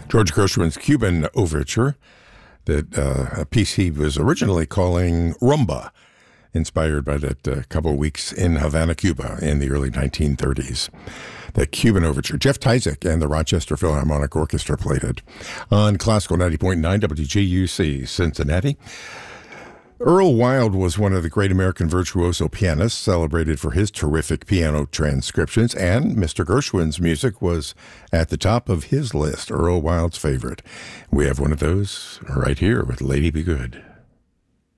George Gershwin's Cuban Overture, that a piece he was originally calling Rumba, inspired by that couple of weeks in Havana, Cuba in the early 1930s. The Cuban Overture. Jeff Tyzik and the Rochester Philharmonic Orchestra played it on Classical 90.9 WGUC, Cincinnati. Earl Wild was one of the great American virtuoso pianists, celebrated for his terrific piano transcriptions, and Mr. Gershwin's music was at the top of his list, Earl Wild's favorite. We have one of those right here with Lady Be Good.